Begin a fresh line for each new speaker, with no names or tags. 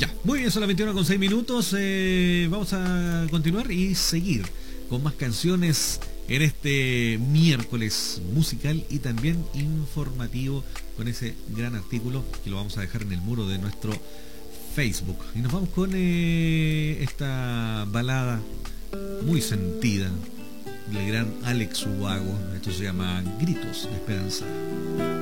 Ya, muy bien, son las 21:06. Vamos a continuar y seguir con más canciones en este miércoles musical y también informativo con ese gran artículo que lo vamos a dejar en el muro de nuestro Facebook. Y nos vamos con esta balada muy sentida del gran Alex Ubago. Esto se llama Gritos de Esperanza.